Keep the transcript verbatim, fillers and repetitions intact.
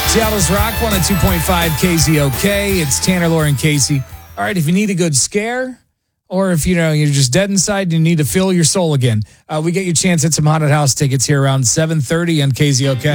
Seattle's Rock one oh two point five K Z O K. It's Tanner, Laura, and Casey. All right, if you need a good scare, or if you know you're just dead inside and you need to fill your soul again, uh, we get your chance at some haunted house tickets here around seven thirty on K Z O K.